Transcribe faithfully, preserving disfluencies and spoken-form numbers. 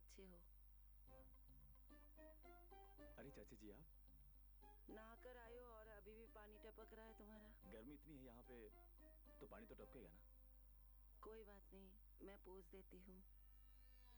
अच्छे हो। अरे चाची जी, आप नहाकर आए हो और अभी भी पानी टपक रहा है तुम्हारा। गर्मी इतनी है यहाँ पे, तो पानी तो टपकेगा ना। कोई बात नहीं, मैं पोंछ देती हूँ।